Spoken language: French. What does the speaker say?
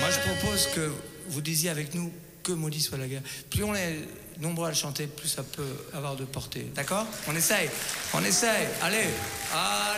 Moi, je propose que vous disiez avec nous que maudit soit la guerre. Plus on est nombreux à le chanter, plus ça peut avoir de portée. D'accord? On essaye. Allez.